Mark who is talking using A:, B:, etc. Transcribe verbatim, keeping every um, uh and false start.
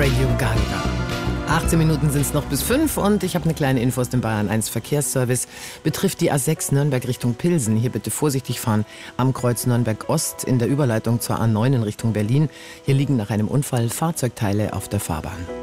A: Radio Gaga. achtzehn Minuten sind es noch bis fünf und ich habe eine kleine Info aus dem Bayern eins Verkehrsservice. Betrifft die A sechs Nürnberg Richtung Pilsen. Hier bitte vorsichtig fahren am Kreuz Nürnberg Ost in der Überleitung zur A neun in Richtung Berlin. Hier liegen nach einem Unfall Fahrzeugteile auf der Fahrbahn.